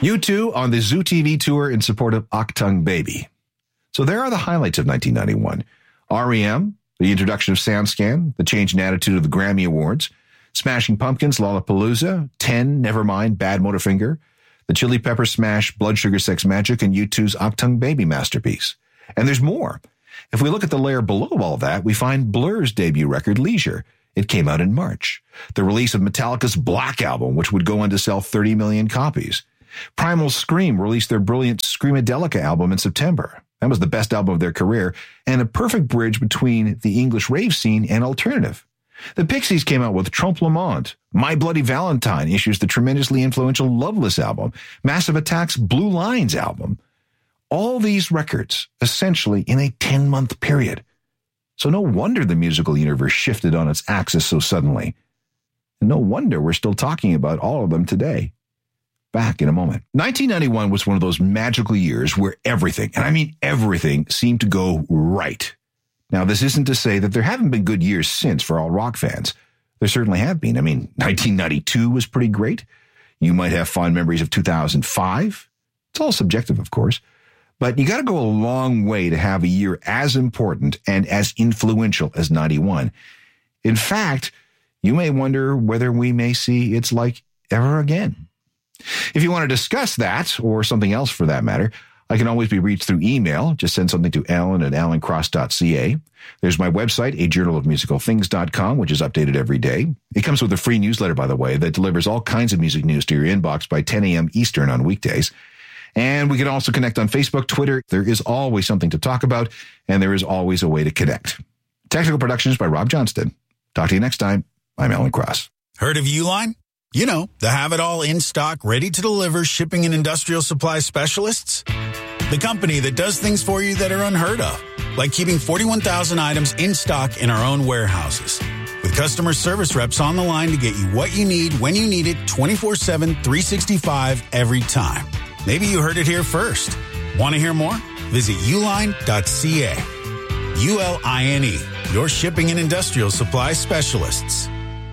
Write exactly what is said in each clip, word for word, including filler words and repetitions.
U two on the Zoo T V tour in support of Achtung Baby. So there are the highlights of nineteen ninety-one. R E M, the introduction of SoundScan, the change in attitude of the Grammy Awards, Smashing Pumpkins, Lollapalooza, ten, Nevermind, Bad Motorfinger, the Chili Peppers smash Blood Sugar Sex Magic, and U two's Achtung Baby masterpiece. And there's more. If we look at the layer below all that, we find Blur's debut record, Leisure. It came out in March. The release of Metallica's Black Album, which would go on to sell thirty million copies. Primal Scream released their brilliant Screamadelica album in September. That was the best album of their career and a perfect bridge between the English rave scene and alternative. The Pixies came out with Trompe le Monde. My Bloody Valentine issues the tremendously influential Loveless album, Massive Attack's Blue Lines album. All these records essentially in a ten-month period. So no wonder the musical universe shifted on its axis so suddenly. And no wonder we're still talking about all of them today. Back in a moment. nineteen ninety-one was one of those magical years where everything, and I mean everything, seemed to go right. Now, this isn't to say that there haven't been good years since for all rock fans. There certainly have been. I mean, nineteen ninety-two was pretty great. You might have fond memories of two thousand five. It's all subjective, of course. But you got to go a long way to have a year as important and as influential as ninety-one. In fact, you may wonder whether we may see it's like ever again. If you want to discuss that, or something else for that matter, I can always be reached through email. Just send something to alan at alan cross dot c a. There's my website, a journal of musical things dot com, which is updated every day. It comes with a free newsletter, by the way, that delivers all kinds of music news to your inbox by ten a.m. Eastern on weekdays. And we can also connect on Facebook, Twitter. There is always something to talk about, and there is always a way to connect. Technical Productions by Rob Johnston. Talk to you next time. I'm Alan Cross. Heard of Uline? You know, the have-it-all in-stock, ready-to-deliver shipping and industrial supply specialists. The company that does things for you that are unheard of, like keeping forty-one thousand items in stock in our own warehouses. With customer service reps on the line to get you what you need, when you need it, twenty-four seven, three sixty-five, every time. Maybe you heard it here first. Want to hear more? Visit uline dot c a. U L I N E, your shipping and industrial supply specialists.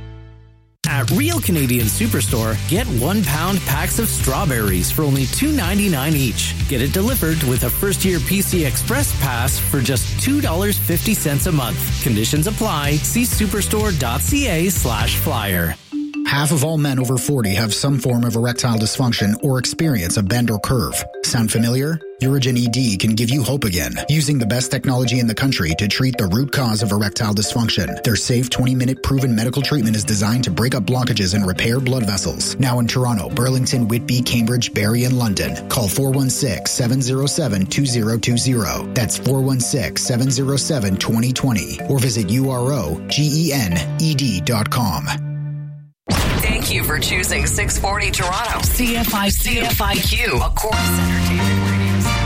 At Real Canadian Superstore, get one pound packs of strawberries for only two ninety-nine each. Get it delivered with a first-year P C Express pass for just two dollars and fifty cents a month. Conditions apply. See superstore dot c a slash flyer. Half of all men over forty have some form of erectile dysfunction or experience a bend or curve. Sound familiar? Urigen E D can give you hope again, using the best technology in the country to treat the root cause of erectile dysfunction. Their safe twenty-minute proven medical treatment is designed to break up blockages and repair blood vessels. Now in Toronto, Burlington, Whitby, Cambridge, Barrie, and London. Call four one six, seven zero seven, two zero two zero. That's four one six, seven zero seven, two zero two zero. Or visit U R O G E N E D dot com. Thank you for choosing six forty Toronto. C F I C F I Q, a Corus Entertainment Radio.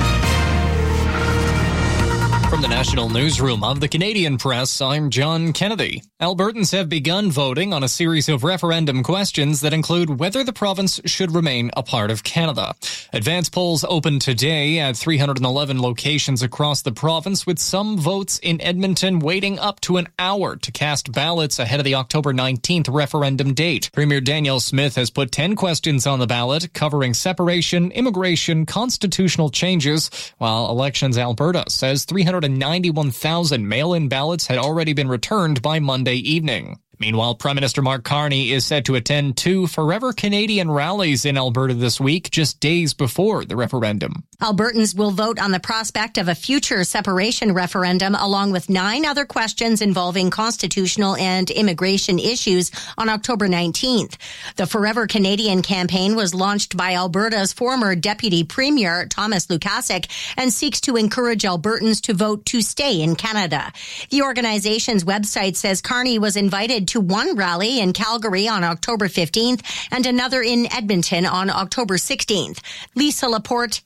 From the National Newsroom of the Canadian Press, I'm John Kennedy. Albertans have begun voting on a series of referendum questions that include whether the province should remain a part of Canada. Advance polls open today at three hundred eleven locations across the province, with some votes in Edmonton waiting up to an hour to cast ballots ahead of the October nineteenth referendum date. Premier Danielle Smith has put ten questions on the ballot covering separation, immigration, constitutional changes, while Elections Alberta says three hundred ninety-one thousand mail-in ballots had already been returned by Monday evening. Meanwhile, Prime Minister Mark Carney is set to attend two Forever Canadian rallies in Alberta this week, just days before the referendum. Albertans will vote on the prospect of a future separation referendum, along with nine other questions involving constitutional and immigration issues on October nineteenth. The Forever Canadian campaign was launched by Alberta's former Deputy Premier, Thomas Lukasik, and seeks to encourage Albertans to vote to stay in Canada. The organization's website says Carney was invited to one rally in Calgary on October fifteenth and another in Edmonton on October sixteenth. Lisa Laporte, The Canadian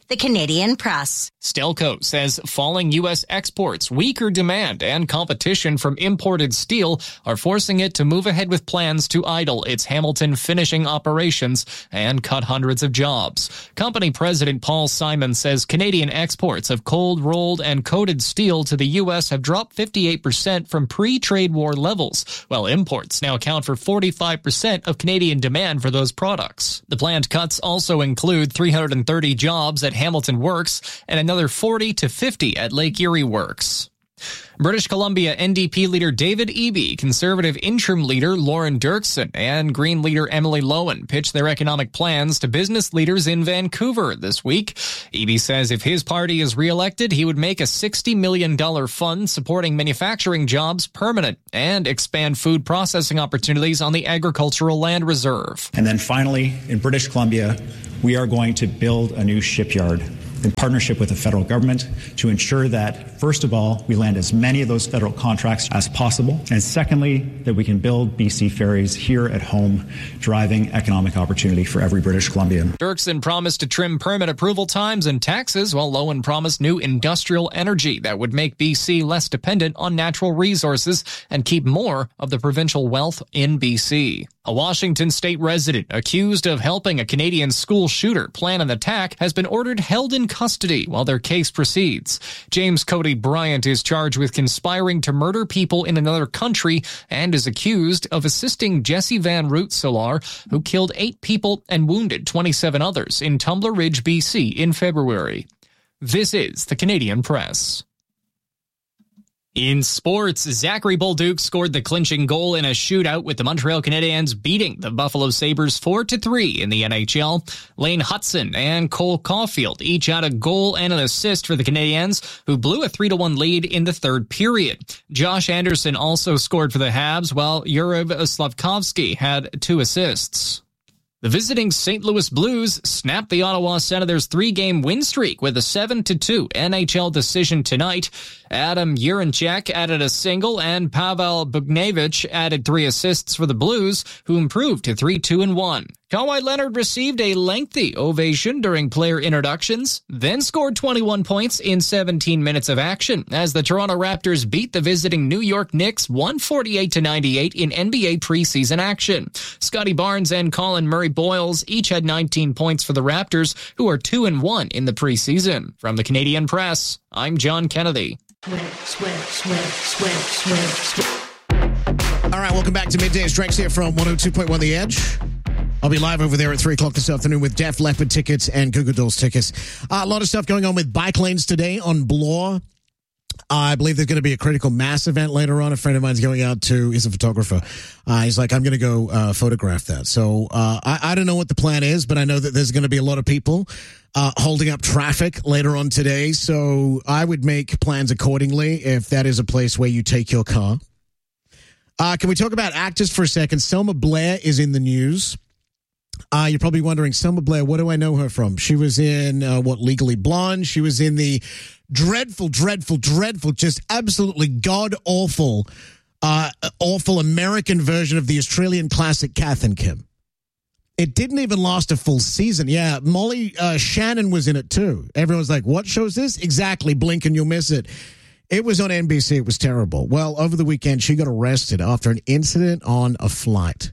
Canadian Press. Stelco says falling U S exports, weaker demand, and competition from imported steel are forcing it to move ahead with plans to idle its Hamilton finishing operations and cut hundreds of jobs. Company President Paul Simon says Canadian exports of cold, rolled, and coated steel to the U S have dropped fifty-eight percent from pre-trade war levels, while imports now account for forty-five percent of Canadian demand for those products. The planned cuts also include three hundred thirty jobs at Hamilton Works and another forty to fifty at Lake Erie Works. British Columbia N D P leader David Eby, Conservative interim leader Lauren Dirksen, and Green leader Emily Lowen pitched their economic plans to business leaders in Vancouver this week. Eby says if his party is re-elected, he would make a sixty million dollars fund supporting manufacturing jobs permanent and expand food processing opportunities on the agricultural land reserve. And then finally, in British Columbia, we are going to build a new shipyard in partnership with the federal government to ensure that, first of all, we land as many of those federal contracts as possible, and secondly, that we can build B C ferries here at home, driving economic opportunity for every British Columbian. Dirksen promised to trim permit approval times and taxes, while Lowen promised new industrial energy that would make B C less dependent on natural resources and keep more of the provincial wealth in B C. A Washington state resident accused of helping a Canadian school shooter plan an attack has been ordered held in custody while their case proceeds. James Cody Bryant is charged with conspiring to murder people in another country and is accused of assisting Jesse Van Root-Solar, who killed eight people and wounded twenty-seven others in Tumbler Ridge, B C in February. This is the Canadian Press. In sports, Zachary Bolduc scored the clinching goal in a shootout with the Montreal Canadiens beating the Buffalo Sabres four to three in the N H L. Lane Hutson and Cole Caulfield each had a goal and an assist for the Canadiens, who blew a three to one lead in the third period. Josh Anderson also scored for the Habs, while Yuriv Slavkovsky had two assists. The visiting Saint Louis Blues snapped the Ottawa Senators' three-game win streak with a seven to two N H L decision tonight. Adam Urinchek added a single, and Pavel Bugnevich added three assists for the Blues, who improved to three two and one. Kawhi Leonard received a lengthy ovation during player introductions, then scored twenty-one points in seventeen minutes of action as the Toronto Raptors beat the visiting New York Knicks one forty-eight to ninety-eight in N B A preseason action. Scotty Barnes and Colin Murray-Boyles each had nineteen points for the Raptors, who are two and one in the preseason. From the Canadian Press, I'm John Kennedy. Swim, swim, swim, swim, swim, swim. All right, welcome back to Midday Strikes here from one oh two point one The Edge. I'll be live over there at three o'clock this afternoon with Def Leppard tickets and Goo Goo Dolls tickets. Uh, a lot of stuff going on with bike lanes today on Bloor. I believe there's going to be a critical mass event later on. A friend of mine's going out to, he's a photographer. Uh, he's like, I'm going to go uh, photograph that. So uh, I, I don't know what the plan is, but I know that there's going to be a lot of people uh, holding up traffic later on today. So I would make plans accordingly if that is a place where you take your car. Uh, can we talk about actors for a second? Selma Blair is in the news. Uh, you're probably wondering, Selma Blair, what do I know her from? She was in, uh, what, Legally Blonde? She was in the dreadful, dreadful, dreadful, just absolutely god-awful, uh, awful American version of the Australian classic Kath and Kim. It didn't even last a full season. Yeah, Molly uh, Shannon was in it, too. Everyone's like, what show's this? Exactly, blink and you'll miss it. It was on N B C. It was terrible. Well, over the weekend, she got arrested after an incident on a flight.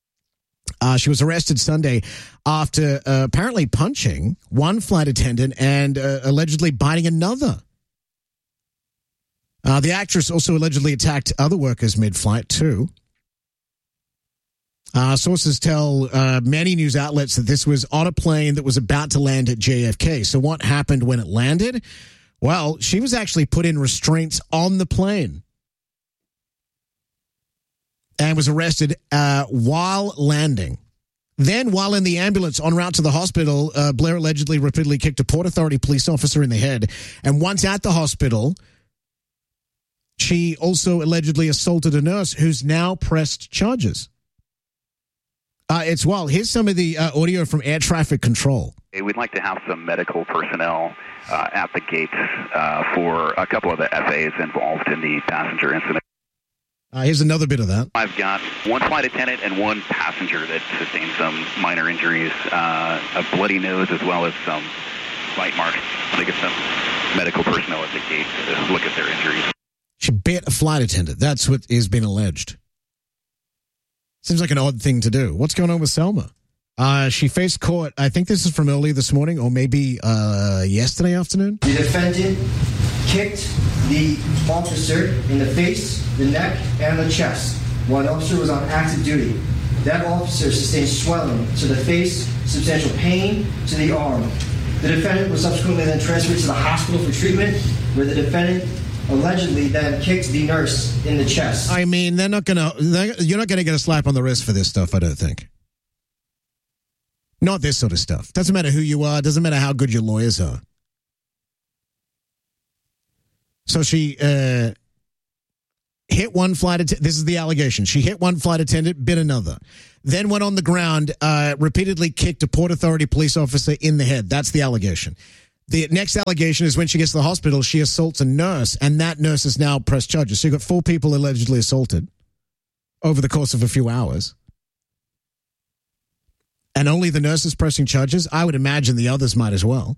Uh, she was arrested Sunday after uh, apparently punching one flight attendant and uh, allegedly biting another. Uh, the actress also allegedly attacked other workers mid-flight, too. Uh, sources tell uh, many news outlets that this was on a plane that was about to land at J F K. So what happened when it landed? Well, she was actually put in restraints on the plane and was arrested uh, while landing. Then, while in the ambulance en route to the hospital, uh, Blair allegedly repeatedly kicked a Port Authority police officer in the head. And once at the hospital, she also allegedly assaulted a nurse who's now pressed charges. Uh, it's wild. Here's some of the uh, audio from air traffic control. We'd like to have some medical personnel uh, at the gates uh, for a couple of the F As involved in the passenger incident. Uh, here's another bit of that. I've got one flight attendant and one passenger that sustained some minor injuries, uh, a bloody nose as well as some bite marks. They get some medical personnel at the gate to look at their injuries. She bit a flight attendant. That's what is being alleged. Seems like an odd thing to do. What's going on with Selma? Uh, she faced court, I think this is from earlier this morning or maybe uh, yesterday afternoon. The defendant kicked the officer in the face, the neck, and the chest while the officer was on active duty. That officer sustained swelling to the face, substantial pain to the arm. The defendant was subsequently then transferred to the hospital for treatment, where the defendant allegedly then kicked the nurse in the chest. I mean, they're not gonna. They're, you're not gonna get a slap on the wrist for this stuff, I don't think. Not this sort of stuff. Doesn't matter who you are. Doesn't matter how good your lawyers are. So she uh, hit one flight attendant. This is the allegation. She hit one flight attendant, bit another. Then went on the ground, uh, repeatedly kicked a Port Authority police officer in the head. That's the allegation. The next allegation is when she gets to the hospital, she assaults a nurse, and that nurse has now pressed charges. So you've got four people allegedly assaulted over the course of a few hours. And only the nurse is pressing charges? I would imagine the others might as well.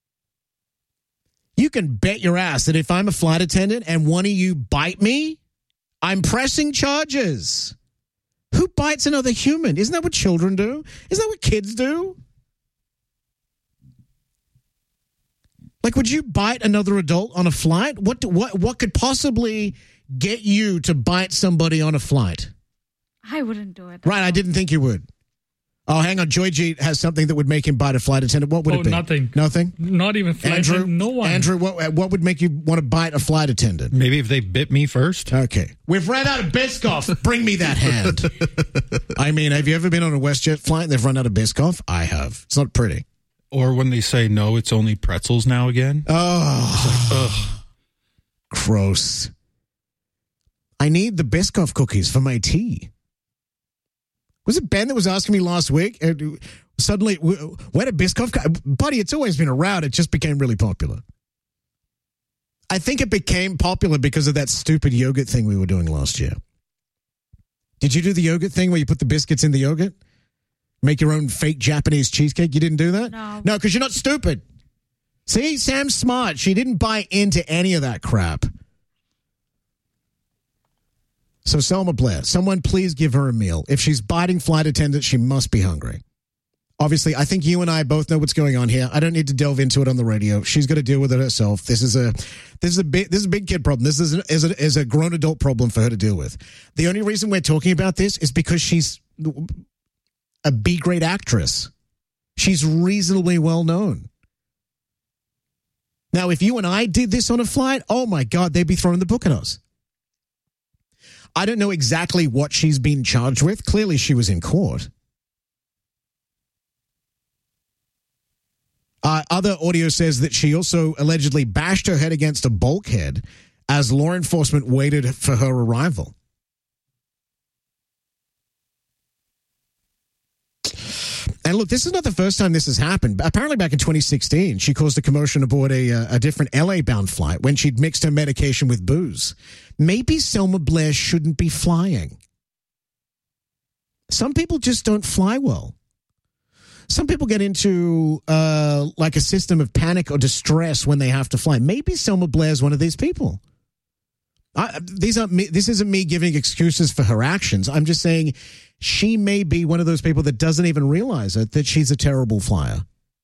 You can bet your ass that if I'm a flight attendant and one of you bite me, I'm pressing charges. Who bites another human? Isn't that what children do? Isn't that what kids do? Like, would you bite another adult on a flight? What what what could possibly get you to bite somebody on a flight? I wouldn't do it. Right, I didn't think you would. Oh, hang on. Joy G has something that would make him bite a flight attendant. What would oh, it be? Nothing. Nothing? Not even flight Andrew, attendant. No one. Andrew, what, what would make you want to bite a flight attendant? Maybe if they bit me first. Okay. We've ran out of Biscoff. Bring me that hand. I mean, have you ever been on a WestJet flight and they've run out of Biscoff? I have. It's not pretty. Or when they say, no, it's only pretzels now again. Oh. Like, gross. I need the Biscoff cookies for my tea. Was it Ben that was asking me last week? Uh, suddenly, where did Biscoff go? Buddy, it's always been around. It just became really popular. I think it became popular because of that stupid yogurt thing we were doing last year. Did you do the yogurt thing where you put the biscuits in the yogurt? Make your own fake Japanese cheesecake? You didn't do that? No. No, because you're not stupid. See, Sam's smart. She didn't buy into any of that crap. So Selma Blair, someone please give her a meal. If she's biting flight attendants, she must be hungry. Obviously, I think you and I both know what's going on here. I don't need to delve into it on the radio. She's got to deal with it herself. This is a this is a big this is a big kid problem. This is a, is a, is a grown adult problem for her to deal with. The only reason we're talking about this is because she's a B-grade actress. She's reasonably well known. Now, if you and I did this on a flight, oh my God, they'd be throwing the book at us. I don't know exactly what she's been charged with. Clearly, she was in court. Uh, other audio says that she also allegedly bashed her head against a bulkhead as law enforcement waited for her arrival. And look, this is not the first time this has happened. Apparently back in twenty sixteen, she caused a commotion aboard a, a different L A-bound flight when she'd mixed her medication with booze. Maybe Selma Blair shouldn't be flying. Some people just don't fly well. Some people get into uh, like a system of panic or distress when they have to fly. Maybe Selma Blair's one of these people. I, these aren't me, this isn't me giving excuses for her actions. I'm just saying she may be one of those people that doesn't even realize it, that she's a terrible flyer.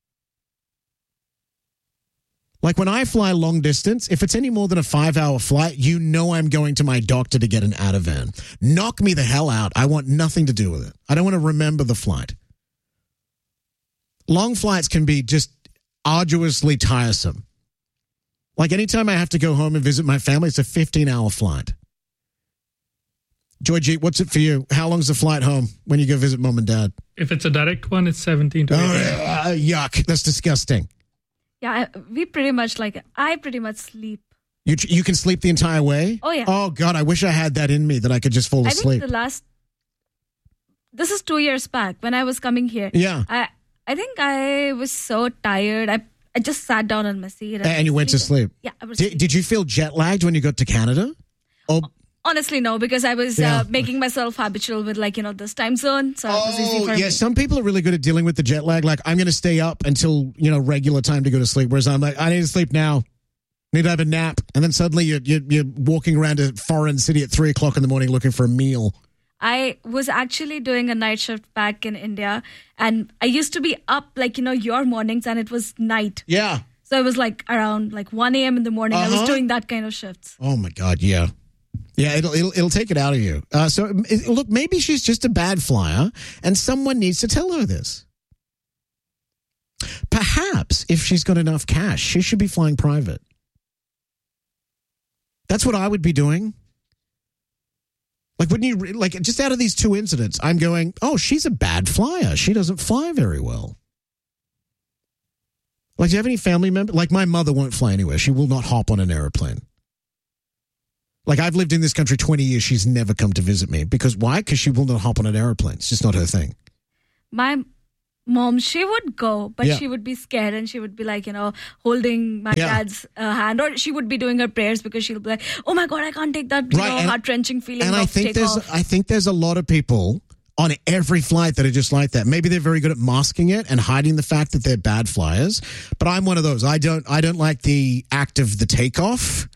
Like when I fly long distance, if it's any more than a five-hour flight, you know I'm going to my doctor to get an Ativan. Knock me the hell out. I want nothing to do with it. I don't want to remember the flight. Long flights can be just arduously tiresome. Like anytime I have to go home and visit my family, it's a fifteen-hour flight. Georgie, what's it for you? How long's the flight home when you go visit mom and dad? If it's a direct one, it's seventeen to eighteen. Oh, uh, yuck. That's disgusting. Yeah, I, we pretty much like, I pretty much sleep. You you can sleep the entire way? Oh, yeah. Oh, God, I wish I had that in me that I could just fall I asleep. think the last, this is two years back when I was coming here. Yeah. I, I think I was so tired. I I just sat down on my seat. And, and you went to sleep? Yeah. I was did, did you feel jet lagged when you got to Canada? Oh, Honestly, no, because I was Yeah. uh, making myself habitual with, like, you know, this time zone. So it was easy Oh, for yeah. me. Some people are really good at dealing with the jet lag. Like, I'm going to stay up until, you know, regular time to go to sleep. Whereas I'm like, I need to sleep now. Need to have a nap. And then suddenly you're, you're, you're walking around a foreign city at three o'clock in the morning looking for a meal. I was actually doing a night shift back in India, and I used to be up, like, you know, your mornings, and it was night. Yeah. So it was like around like one a.m. in the morning. I Uh-huh. was doing that kind of shifts. Oh my God, yeah, yeah. It'll it'll, it'll take it out of you. Uh, so it, look, maybe she's just a bad flyer, and someone needs to tell her this. Perhaps if she's got enough cash, she should be flying private. That's what I would be doing. Like, wouldn't you? Like, just out of these two incidents, I'm going, oh, she's a bad flyer. She doesn't fly very well. Like, do you have any family members? Like, my mother won't fly anywhere. She will not hop on an airplane. Like, I've lived in this country twenty years. She's never come to visit me. Because why? Because she will not hop on an airplane. It's just not her thing. My mom, she would go, but Yeah. she would be scared, and she would be like, you know, holding my Yeah. dad's uh, hand, or she would be doing her prayers because she'll be like, oh my God, I can't take that, you Right, know, and- heart-wrenching feeling And of I think there's, takeoff. I think there's a lot of people on every flight that are just like that. Maybe they're very good at masking it and hiding the fact that they're bad flyers. But I'm one of those. I don't, I don't like the act of the takeoff.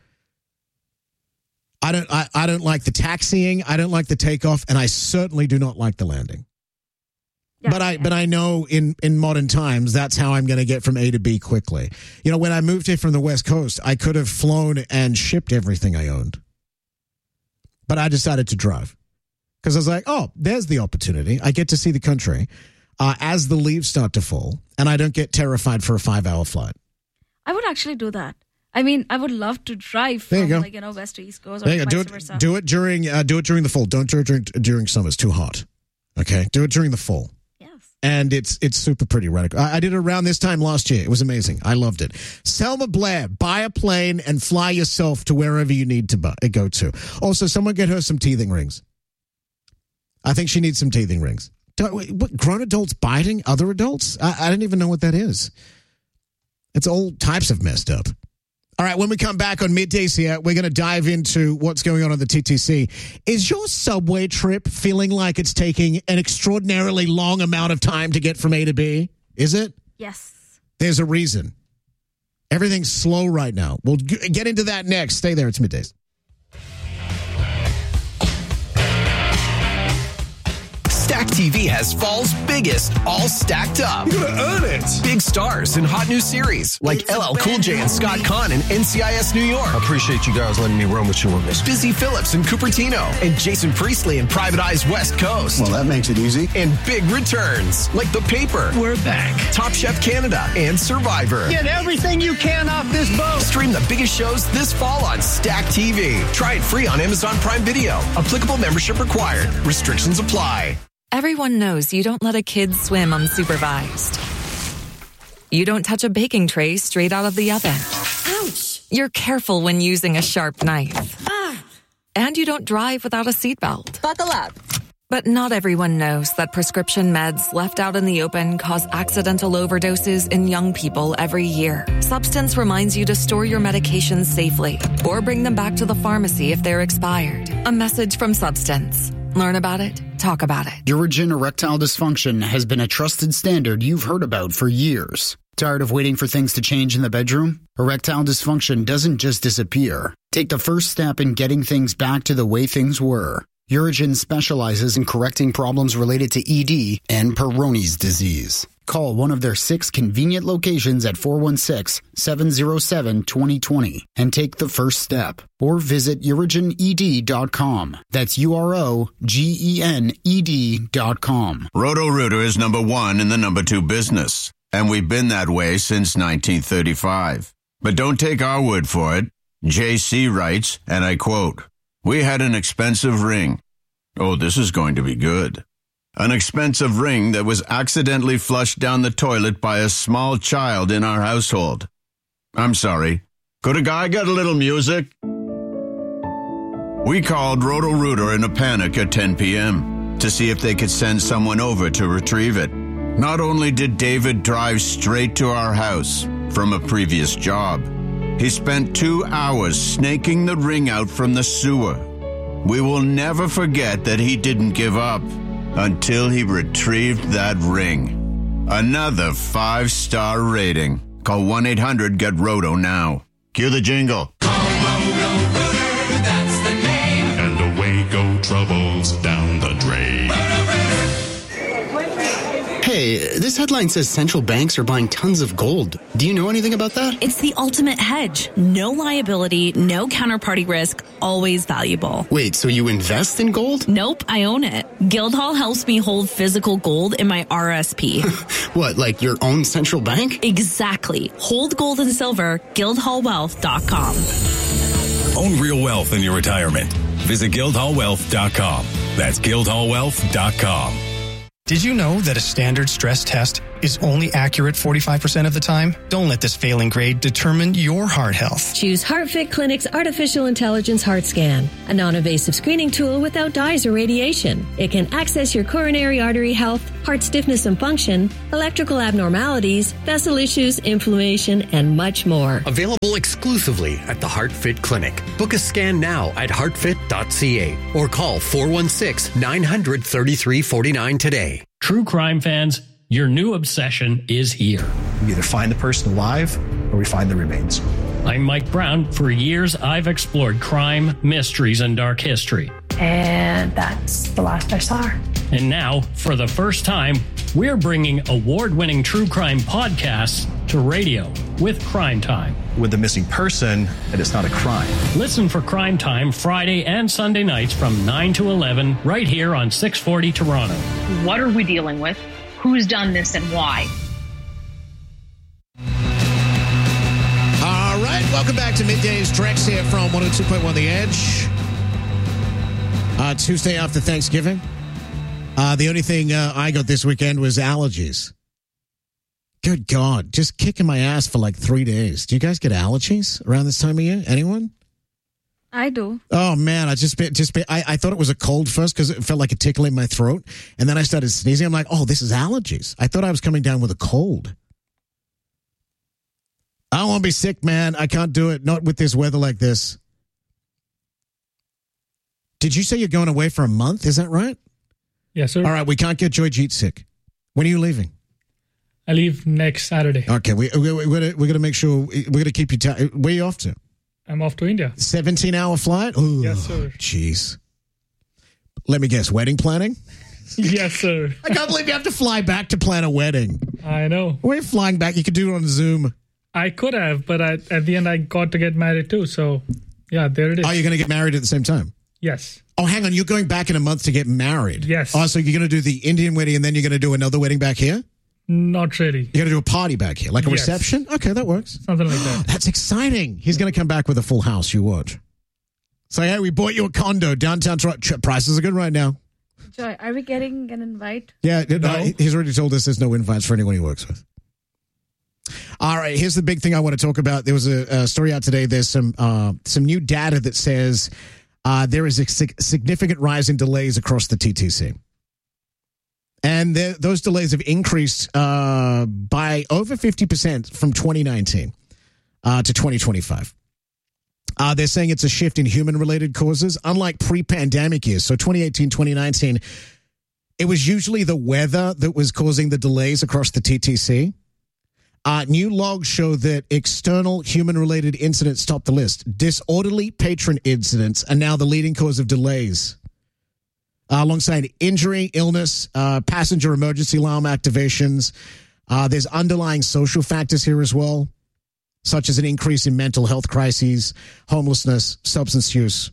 I don't, I, I don't like the taxiing. I don't like the takeoff, and I certainly do not like the landing. but I, but I know in, in modern times, that's how I'm going to get from A to B quickly. You know, when I moved here from the West Coast, I could have flown and shipped everything I owned, but I decided to drive because I was like, oh, there's the opportunity. I get to see the country uh, as the leaves start to fall, and I don't get terrified for a five hour flight. I would actually do that. I mean, I would love to drive There you from, go. like, you know, west to east coast or There you vice go. Do it, versa. do it during, uh, do it during the fall. Don't do it during, during summer. It's too hot. Okay. Do it during the fall. And it's it's super pretty radical. I, I did it around this time last year. It was amazing. I loved it. Selma Blair, buy a plane and fly yourself to wherever you need to buy, go to. Also, someone get her some teething rings. I think she needs some teething rings. Don't, wait, what, grown adults biting other adults? I, I don't even know what that is. It's all types of messed up. All right, when we come back on Middays here, we're going to dive into what's going on on the T T C. Is your subway trip feeling like it's taking an extraordinarily long amount of time to get from A to B? Is it? Yes. There's a reason. Everything's slow right now. We'll g- get into that next. Stay there. It's Middays. Stack T V has fall's biggest, all stacked up. You gotta earn it. Big stars and hot new series like L L Cool J and Scott Conn in N C I S New York. I appreciate you guys letting me run with you on this. Busy Phillips and Cupertino, and Jason Priestley in Private Eye's West Coast. Well, that makes it easy. And big returns like The Paper. We're back. Top Chef Canada and Survivor. Get everything you can off this boat. Stream the biggest shows this fall on Stack T V. Try it free on Amazon Prime Video. Applicable membership required. Restrictions apply. Everyone knows you don't let a kid swim unsupervised. You don't touch a baking tray straight out of the oven. Ouch! You're careful when using a sharp knife. Ah. And you don't drive without a seatbelt. Buckle up. But not everyone knows that prescription meds left out in the open cause accidental overdoses in young people every year. Substance reminds you to store your medications safely or bring them back to the pharmacy if they're expired. A message from Substance. Learn about it. Talk about it. Urogyn erectile dysfunction has been a trusted standard you've heard about for years. Tired of waiting for things to change in the bedroom? Erectile dysfunction doesn't just disappear. Take the first step in getting things back to the way things were. Urogyn specializes in correcting problems related to E D and Peyronie's disease. Call one of their six convenient locations at four one six, seven zero seven, two zero two zero and take the first step. Or visit urogyn e d dot com. That's U R O G E N E D dot com. Roto-Rooter is number one in the number two business, and we've been that way since nineteen thirty-five. But don't take our word for it. J C writes, and I quote, "We had an expensive ring. Oh, this is going to be good. An expensive ring that was accidentally flushed down the toilet by a small child in our household. I'm sorry. Could a guy get a little music?" We called Roto-Rooter in a panic at ten p.m. to see if they could send someone over to retrieve it. Not only did David drive straight to our house from a previous job, he spent two hours snaking the ring out from the sewer. We will never forget that he didn't give up until he retrieved that ring. Another five-star rating. Call one eight hundred get roto now. Cue the jingle. That's the name. And away go troubles down the drain. Hey, this headline says central banks are buying tons of gold. Do you know anything about that? It's the ultimate hedge. No liability, no counterparty risk, always valuable. Wait, so you invest in gold? Nope, I own it. Guildhall helps me hold physical gold in my R S P. What, like your own central bank? Exactly. Hold gold and silver, guildhall wealth dot com. Own real wealth in your retirement. Visit guildhall wealth dot com. That's guildhall wealth dot com. Did you know that a standard stress test is only accurate forty-five percent of the time? Don't let this failing grade determine your heart health. Choose HeartFit Clinic's Artificial Intelligence Heart Scan, a non-invasive screening tool without dyes or radiation. It can access your coronary artery health, heart stiffness and function, electrical abnormalities, vessel issues, inflammation, and much more. Available exclusively at the HeartFit Clinic. Book a scan now at heart fit dot c a or call four one six, nine hundred, thirty-three forty-nine today. True crime fans, your new obsession is here. We either find the person alive or we find the remains. I'm Mike Brown. For years, I've explored crime, mysteries, and dark history. And that's the last I saw her. And now, for the first time, we're bringing award-winning true crime podcasts to radio with Crime Time. With the missing person, and it's not a crime. Listen for Crime Time Friday and Sunday nights from nine to eleven right here on six forty Toronto. What are we dealing with? Who's done this and why? All right, welcome back to Midday's Drex here from one oh two point one The Edge. Uh, Tuesday after Thanksgiving. Uh, the only thing uh, I got this weekend was allergies. Good God, just kicking my ass for like three days. Do you guys get allergies around this time of year? Anyone? I do. Oh, man, I just, just I, I thought it was a cold first because it felt like a tickle in my throat. And then I started sneezing. I'm like, oh, this is allergies. I thought I was coming down with a cold. I don't want to be sick, man. I can't do it. Not with this weather like this. Did you say you're going away for a month? Is that right? Yes, sir. All right, we can't get Joy Jeet sick. When are you leaving? I leave next Saturday. Okay, we, we, we're going we're to make sure, we're going to keep you, ta- where are you off to? I'm off to India. seventeen-hour flight? Ooh, yes, sir. Jeez. Let me guess, wedding planning? Yes, sir. I can't believe you have to fly back to plan a wedding. I know. We're flying back. You could do it on Zoom. I could have, but I, at the end, I got to get married too. So, yeah, there it is. Oh, you're going to get married at the same time? Yes. Oh, hang on. You're going back in a month to get married? Yes. Oh, so you're going to do the Indian wedding and then you're going to do another wedding back here? Not really. You're going to do a party back here, like a yes. reception? Okay, that works. Something like that. That's exciting. He's going to come back with a full house. You watch. Say, hey, we bought you a condo downtown Toronto. Prices are good right now. Joy, are we getting an invite? Yeah, no. no, he's already told us there's no invites for anyone he works with. All right, here's the big thing I want to talk about. There was a, a story out today. There's some uh, some new data that says uh, there is a sig- significant rise in delays across the T T C. And the, those delays have increased uh, by over fifty percent from twenty nineteen uh, to twenty twenty-five. Uh, they're saying it's a shift in human-related causes, unlike pre-pandemic years. So twenty eighteen, twenty nineteen, it was usually the weather that was causing the delays across the T T C. Uh, new logs show that external human-related incidents top the list. Disorderly patron incidents are now the leading cause of delays. Uh, alongside injury, illness, uh, passenger emergency alarm activations. Uh, there's underlying social factors here as well, such as an increase in mental health crises, homelessness, substance use.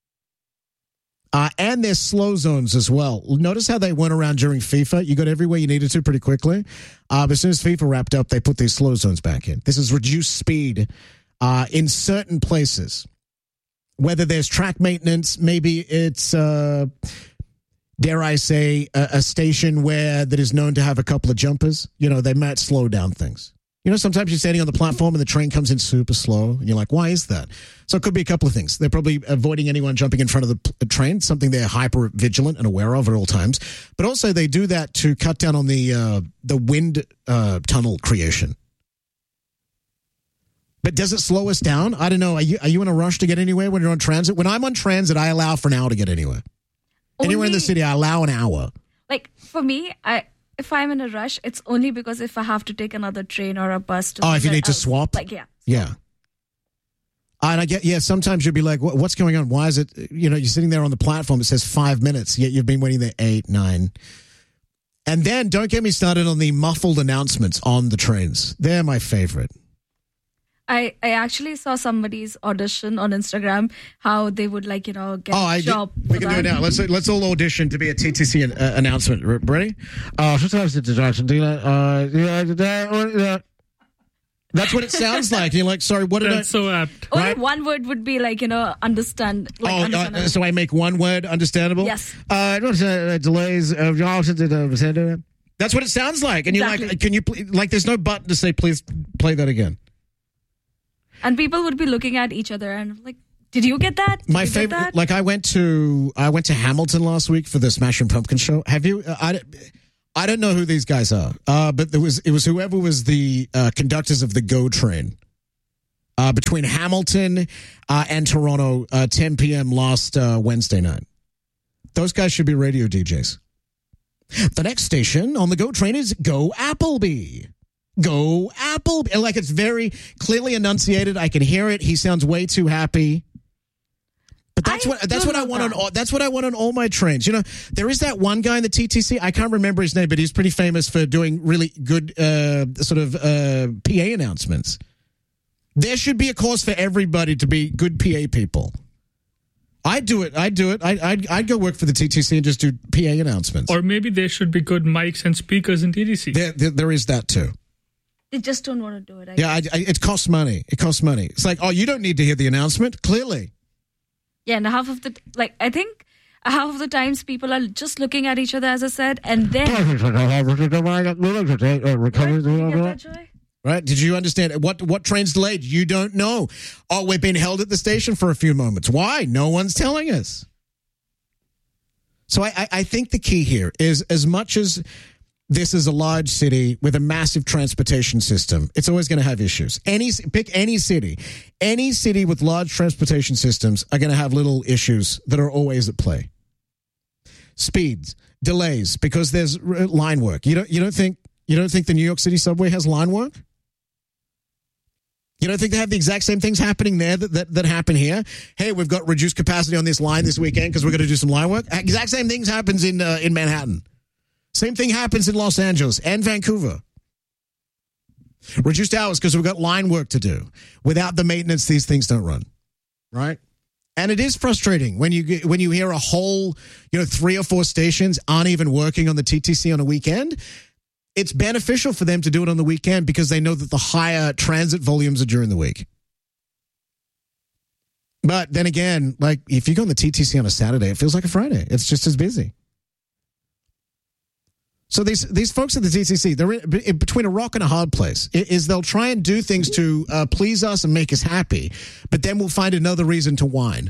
Uh, and there's slow zones as well. Notice how they went around during FIFA. You got everywhere you needed to pretty quickly. Uh, but as soon as FIFA wrapped up, they put these slow zones back in. This is reduced speed uh, in certain places. Whether there's track maintenance, maybe it's... Uh, dare I say, a, a station where that is known to have a couple of jumpers. You know, they might slow down things. You know, sometimes you're standing on the platform and the train comes in super slow, and you're like, why is that? So it could be a couple of things. They're probably avoiding anyone jumping in front of the, the train, something they're hyper vigilant and aware of at all times. But also they do that to cut down on the uh, the wind uh, tunnel creation. But does it slow us down? I don't know. Are you are you in a rush to get anywhere when you're on transit? When I'm on transit, I allow for an hour to get anywhere. Only, anywhere in the city, I allow an hour. Like, for me, I if I'm in a rush, it's only because if I have to take another train or a bus to... Oh, if you need else. to swap? Like, yeah. Yeah. And I get, yeah, sometimes you'll be like, what, what's going on? Why is it, you know, you're sitting there on the platform, it says five minutes, yet you've been waiting there eight, nine. And then don't get me started on the muffled announcements on the trains. They're my favorite. I, I actually saw somebody's audition on Instagram, how they would like, you know, get oh, a I job. Did, we can that. do it now. Let's let's all audition to be a T T C an, uh, announcement. Ready? Uh, sometimes it's a Johnson. Uh, yeah, that's what it sounds like. You're like, sorry, what did That's I... so apt. Only right? one word would be like, you know, understand. Like, oh, understand uh, so I make one word understandable? Yes. Uh, uh, delays of Johnson. That's what it sounds like. And exactly. you're like, can you, pl- like, there's no button to say, please play that again. And people would be looking at each other and like, did you get that? Did My you favorite, that? like I went to, I went to Hamilton last week for the Smashing Pumpkins show. Have you, uh, I, I don't know who these guys are, uh, but there was, it was whoever was the uh, conductors of the GO train uh, between Hamilton uh, and Toronto, uh, ten p.m. last uh, Wednesday night. Those guys should be radio D Js. The next station on the GO train is Go Appleby. Go Appleby. Like, it's very clearly enunciated. I can hear it. He sounds way too happy. But that's I what that's what I want that. on all, that's what I want on all my trains. You know, there is that one guy in the T T C. I can't remember his name, but he's pretty famous for doing really good uh, sort of uh, P A announcements. There should be a course for everybody to be good P A people. I'd do it. I'd do it. I, I'd I'd go work for the T T C and just do P A announcements. Or maybe there should be good mics and speakers in T T C. There, there, there is that too. They just don't want to do it. I yeah, I, I, it costs money. It costs money. It's like, oh, you don't need to hear the announcement. Clearly. Yeah, and half of the, like, I think half of the times people are just looking at each other, as I said, and then... Right? Did you understand? What what train's delayed? You don't know. Oh, we've been held at the station for a few moments. Why? No one's telling us. So I, I, I think the key here is, as much as this is a large city with a massive transportation system, it's always going to have issues. Any pick any city. Any city with large transportation systems are going to have little issues that are always at play. Speeds, delays, because there's line work. You don't you don't think you don't think the New York City subway has line work? You don't think they have the exact same things happening there that, that, that happen here? Hey, we've got reduced capacity on this line this weekend because we're going to do some line work. Exact same things happens in uh, in Manhattan. Same thing happens in Los Angeles and Vancouver. Reduced hours because we've got line work to do. Without the maintenance, these things don't run, right? And it is frustrating when you when you hear a whole, you know, three or four stations aren't even working on the T T C on a weekend. It's beneficial for them to do it on the weekend because they know that the higher transit volumes are during the week. But then again, like if you go on the T T C on a Saturday, it feels like a Friday. It's just as busy. So these these folks at the T T C, they're in, in between a rock and a hard place. Is they'll try and do things to uh, please us and make us happy, but then we'll find another reason to whine.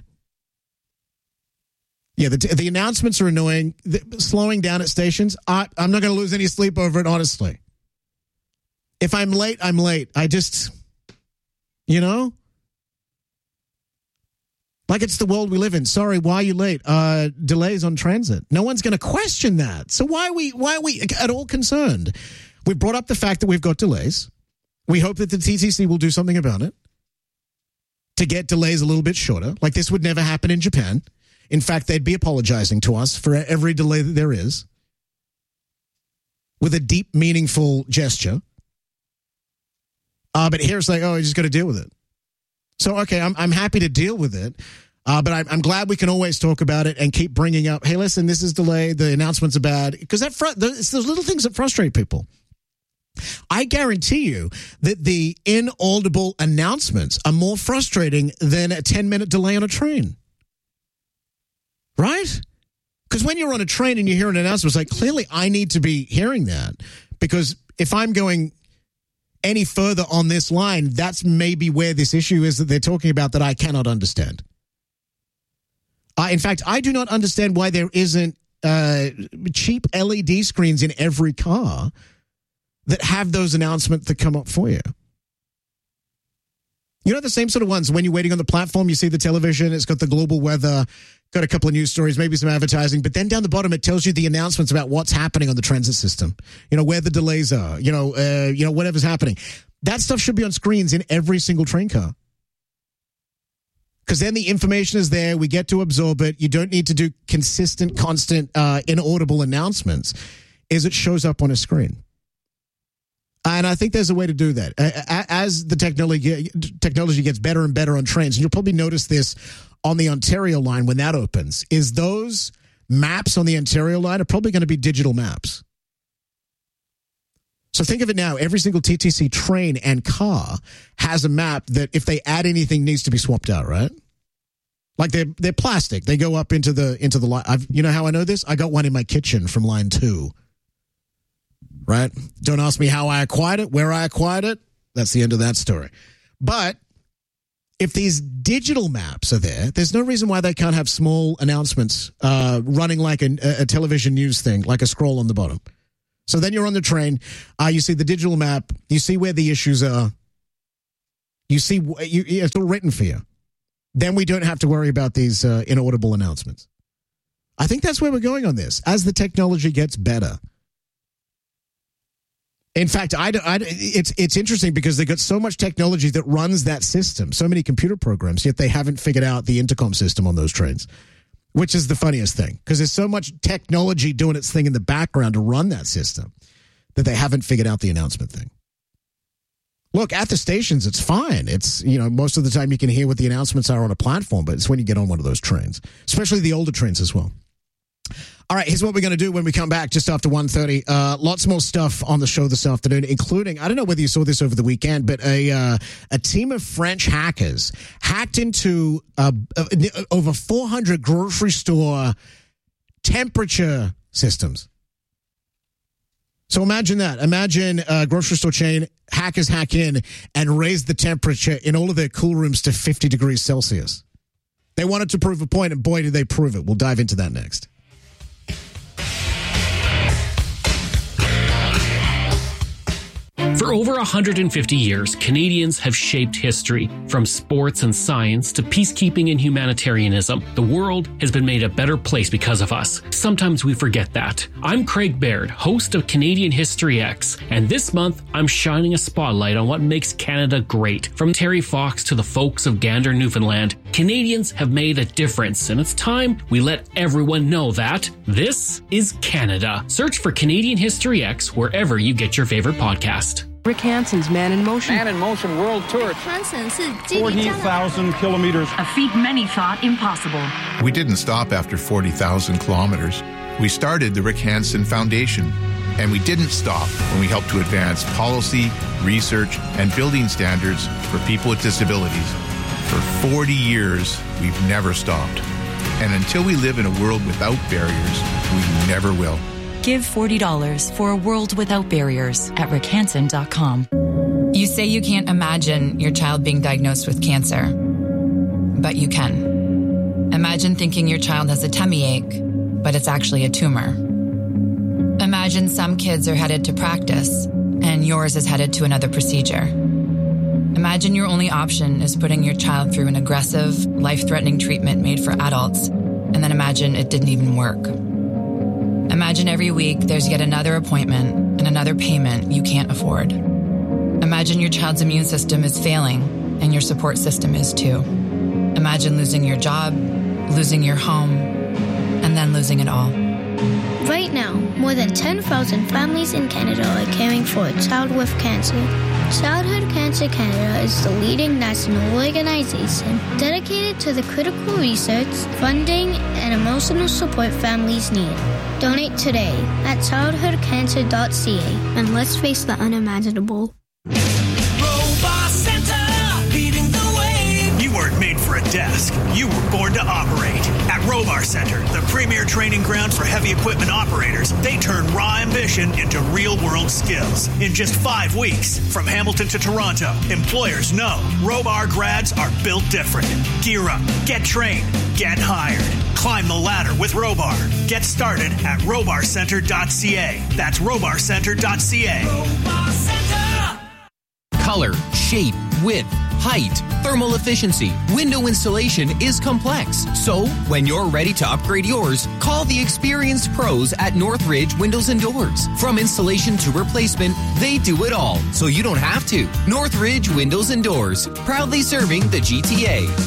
Yeah, the the announcements are annoying. The, slowing down at stations, I, I'm not going to lose any sleep over it, honestly. If I'm late, I'm late. I just, you know? Like it's the world we live in. Sorry, why are you late? Uh, delays on transit. No one's going to question that. So why are we why are we at all concerned? We brought up the fact that we've got delays. We hope that the T T C will do something about it to get delays a little bit shorter. Like this would never happen in Japan. In fact, they'd be apologizing to us for every delay that there is with a deep, meaningful gesture. Uh, but here's like, oh, you just got to deal with it. So, okay, I'm I'm happy to deal with it, uh, but I'm, I'm glad we can always talk about it and keep bringing up, hey, listen, this is delayed, the announcements are bad, because that fr- it's those little things that frustrate people. I guarantee you that the inaudible announcements are more frustrating than a ten-minute delay on a train. Right? Because when you're on a train and you hear an announcement, it's like, clearly I need to be hearing that, because if I'm going any further on this line, that's maybe where this issue is that they're talking about that I cannot understand. Uh, in fact, I do not understand why there isn't uh, cheap L E D screens in every car that have those announcements that come up for you. You know, the same sort of ones. When you're waiting on the platform, you see the television, it's got the global weather, got a couple of news stories, maybe some advertising, but then down the bottom, it tells you the announcements about what's happening on the transit system. You know, where the delays are, you know, uh, you know, whatever's happening. That stuff should be on screens in every single train car. Because then the information is there. We get to absorb it. You don't need to do consistent, constant, uh, inaudible announcements. Is it shows up on a screen. And I think there's a way to do that. As the technology technology gets better and better on trains, and you'll probably notice this on the Ontario line when that opens, is those maps on the Ontario line are probably going to be digital maps. So think of it now. Every single T T C train and car has a map that if they add anything needs to be swapped out, right? Like they're they're plastic. They go up into the into the line. I've, you know how I know this? I got one in my kitchen from line two. Right? Don't ask me how I acquired it, where I acquired it. That's the end of that story. But if these digital maps are there, there's no reason why they can't have small announcements uh, running like a, a television news thing, like a scroll on the bottom. So then you're on the train. Uh, you see the digital map. You see where the issues are. You see, you, it's all written for you. Then we don't have to worry about these uh, inaudible announcements. I think that's where we're going on this. As the technology gets better. In fact, I, I, it's it's interesting because they've got so much technology that runs that system, so many computer programs, yet they haven't figured out the intercom system on those trains, which is the funniest thing because there's so much technology doing its thing in the background to run that system that they haven't figured out the announcement thing. Look, at the stations, it's fine. It's, you know, most of the time you can hear what the announcements are on a platform, but it's when you get on one of those trains, especially the older trains as well. All right, here's what we're going to do when we come back just after one thirty. Uh, lots more stuff on the show this afternoon, including, I don't know whether you saw this over the weekend, but a uh, a team of French hackers hacked into uh, over four hundred grocery store temperature systems. So imagine that. Imagine a grocery store chain, hackers hack in and raise the temperature in all of their cool rooms to fifty degrees Celsius. They wanted to prove a point, and boy, did they prove it. We'll dive into that next. For over one hundred fifty years, Canadians have shaped history. From sports and science to peacekeeping and humanitarianism, the world has been made a better place because of us. Sometimes we forget that. I'm Craig Baird, host of Canadian History X, and this month I'm shining a spotlight on what makes Canada great. From Terry Fox to the folks of Gander, Newfoundland, Canadians have made a difference, and it's time we let everyone know that this is Canada. Search for Canadian History X wherever you get your favorite podcast. Rick Hansen's Man in Motion. Man in Motion World Tour. forty thousand kilometers. A feat many thought impossible. We didn't stop after forty thousand kilometers. We started the Rick Hansen Foundation. And we didn't stop when we helped to advance policy, research, and building standards for people with disabilities. For forty years, we've never stopped. And until we live in a world without barriers, we never will. Give forty dollars for a world without barriers at rick hansen dot com. You say you can't imagine your child being diagnosed with cancer, but you can. Imagine thinking your child has a tummy ache, but it's actually a tumor. Imagine some kids are headed to practice, and yours is headed to another procedure. Imagine your only option is putting your child through an aggressive, life-threatening treatment made for adults, and then imagine it didn't even work. Imagine every week there's yet another appointment and another payment you can't afford. Imagine your child's immune system is failing and your support system is too. Imagine losing your job, losing your home, and then losing it all. Right now, more than ten thousand families in Canada are caring for a child with cancer. Childhood Cancer Canada is the leading national organization dedicated to the critical research, funding, and emotional support families need. Donate today at childhood cancer dot c a and let's face the unimaginable. Robot Center, leading the way. You weren't made for a desk. You were born to operate. At Robar Center, the premier training ground for heavy equipment operators, they turn raw ambition into real-world skills. In just five weeks, from Hamilton to Toronto, employers know Robar grads are built different. Gear up, get trained, get hired. Climb the ladder with Robar. Get started at robar center dot c a. That's robar center dot c a. Robar Center! Color, shape, width, height, thermal efficiency, window installation is complex. So, when you're ready to upgrade yours, call the experienced pros at Northridge Windows and Doors. From installation to replacement, they do it all, so you don't have to. Northridge Windows and Doors, proudly serving the G T A.